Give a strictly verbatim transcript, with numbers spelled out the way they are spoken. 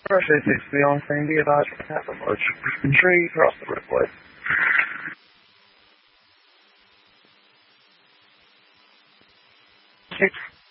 Rush eight six three on scene, be advised for half a large tree across the roadway. Six